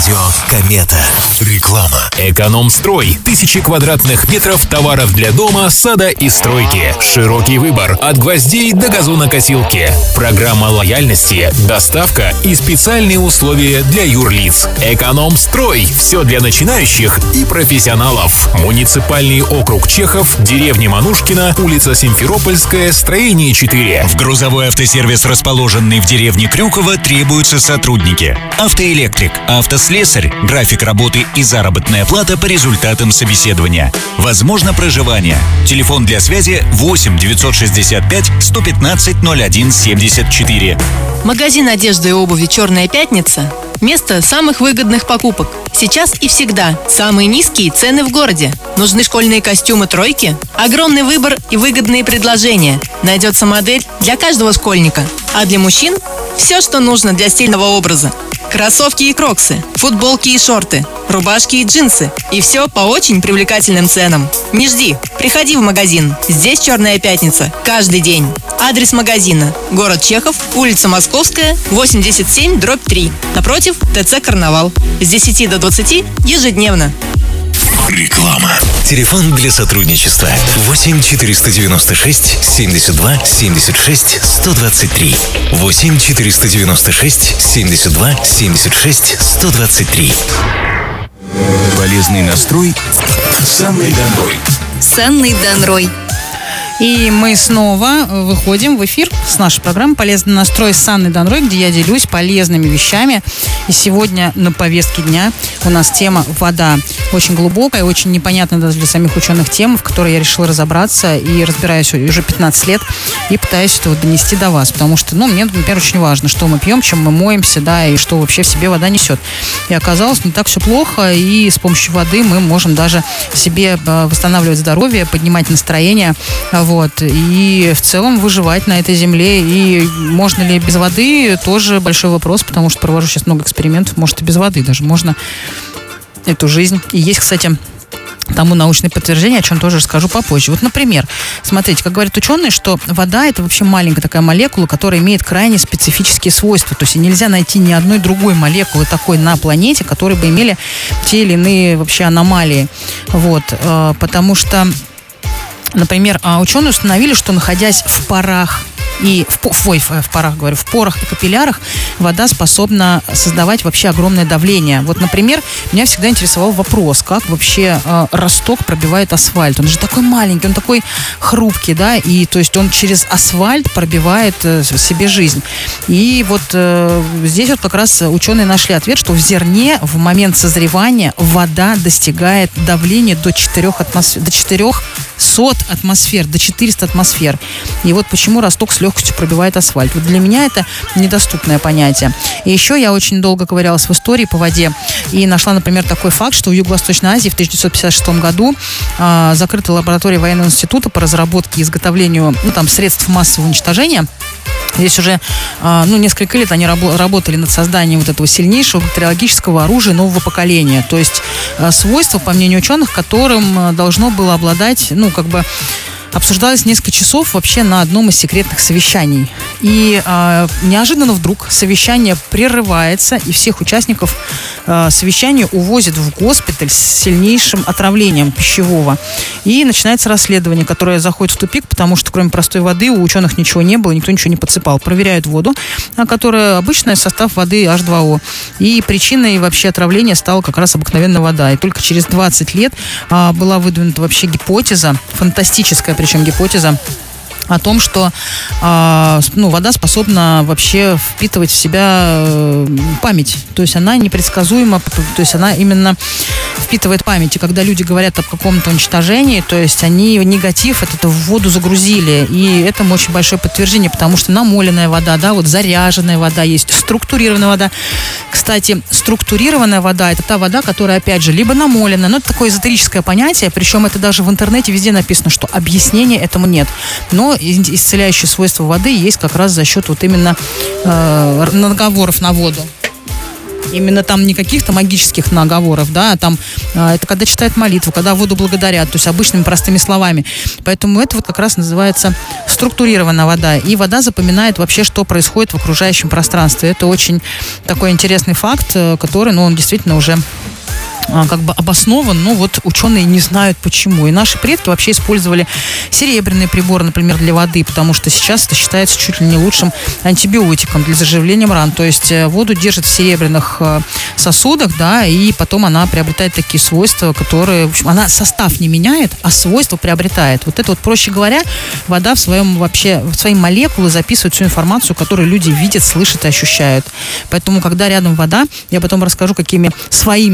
Радио Комета. Реклама. Эконом-строй. 1000 квадратных метров товаров для дома, сада и стройки. Широкий выбор. От гвоздей до газонокосилки. Программа лояльности, доставка и специальные условия для юрлиц. Эконом-строй. Все для начинающих и профессионалов. Муниципальный округ Чехов, деревня Манушкина, улица Симферопольская, строение 4. В грузовой автосервис, расположенный в деревне Крюково, требуются сотрудники. Автоэлектрик, автослесарь, график работы и заработная плата по результатам собеседования. Возможно проживание. Телефон для связи 8 965 115 01 74. Магазин одежды и обуви «Черная пятница» – место самых выгодных покупок. Сейчас и всегда самые низкие цены в городе. Нужны школьные костюмы «Тройки»? Огромный выбор и выгодные предложения. Найдется модель для каждого школьника. А для мужчин – все, что нужно для стильного образа. Кроссовки и кроксы, футболки и шорты, рубашки и джинсы. И все по очень привлекательным ценам. Не жди, приходи в магазин. Здесь «Черная пятница» каждый день. Адрес магазина: город Чехов, улица Московская, 87/3. Напротив ТЦ «Карнавал». С 10 до 20 ежедневно. Реклама. Телефон для сотрудничества 8 496 72 76 123. 8 496 72 76 123. Полезный настрой с Анной Данрой. С Анной Данрой. И мы снова выходим в эфир с нашей программы «Полезный настрой» с Анной Данрой, где я делюсь полезными вещами. И сегодня на повестке дня у нас тема «Вода». Очень глубокая, очень непонятная даже для самих ученых тема, в которой я решила разобраться и разбираюсь уже 15 лет и пытаюсь это донести до вас. Потому что, мне, например, очень важно, что мы пьем, чем мы моемся, да, и что вообще в себе вода несет. И оказалось, не так все плохо, и с помощью воды мы можем даже себе восстанавливать здоровье, поднимать настроение, и в целом выживать на этой земле. И можно ли без воды, тоже большой вопрос, потому что провожу сейчас много экспериментов, может и без воды даже можно эту жизнь. И есть, кстати, тому научное подтверждение, о чем тоже расскажу попозже. Например, смотрите, как говорят ученые, что вода — это вообще маленькая такая молекула, которая имеет крайне специфические свойства. То есть нельзя найти ни одной другой молекулы такой на планете, которые бы имели те или иные вообще аномалии. Потому что, например, ученые установили, что, находясь в порах и в порах и капиллярах, вода способна создавать вообще огромное давление. Например, меня всегда интересовал вопрос, как вообще росток пробивает асфальт. Он же такой маленький, он такой хрупкий, да, и то есть он через асфальт пробивает себе жизнь. И здесь как раз ученые нашли ответ, что в зерне в момент созревания вода достигает давления до 400 атмосфер, до 400 атмосфер. И почему росток с легкостью пробивает асфальт. Для меня это недоступное понятие. И еще я очень долго ковырялась в истории по воде и нашла, например, такой факт, что в Юго-Восточной Азии в 1956 году закрыта лаборатория военного института по разработке и изготовлению средств массового уничтожения. Здесь уже несколько лет они работали над созданием этого сильнейшего бактериологического оружия нового поколения. То есть свойства, по мнению ученых, которым должно было обладать, обсуждалось несколько часов вообще на одном из секретных совещаний. И неожиданно вдруг совещание прерывается, и всех участников совещания увозят в госпиталь с сильнейшим отравлением пищевого. И начинается расследование, которое заходит в тупик, потому что кроме простой воды у ученых ничего не было, никто ничего не подсыпал. Проверяют воду, которая обычный состав воды H2O. И причиной вообще отравления стала как раз обыкновенная вода. И только через 20 лет была выдвинута вообще гипотеза, фантастическая причем гипотеза, о том, что вода способна вообще впитывать в себя память. То есть она непредсказуема, то есть она именно впитывает память. И когда люди говорят о каком-то уничтожении, то есть они негатив это в воду загрузили. И этому очень большое подтверждение, потому что намоленная вода, заряженная вода есть, структурированная вода. Кстати, структурированная вода — это та вода, которая, опять же, либо намолена, это такое эзотерическое понятие, причем это даже в интернете везде написано, что объяснения этому нет. Но исцеляющие свойства воды есть как раз за счет именно наговоров на воду. Именно там не каких-то магических наговоров, да, а там это когда читают молитву, когда воду благодарят, то есть обычными простыми словами. Поэтому это вот как раз называется структурированная вода. И вода запоминает вообще, что происходит в окружающем пространстве. Это очень такой интересный факт, который, ну, он действительно уже как бы обоснован, но вот ученые не знают почему. И наши предки вообще использовали серебряные приборы, например, для воды, потому что сейчас это считается чуть ли не лучшим антибиотиком для заживления ран. То есть воду держат в серебряных сосудах, да, и потом она приобретает такие свойства, которые, в общем, она состав не меняет, а свойства приобретает. Вот это вот, проще говоря, вода в свои молекулы записывает всю информацию, которую люди видят, слышат и ощущают. Поэтому, когда рядом вода, я потом расскажу, какими своими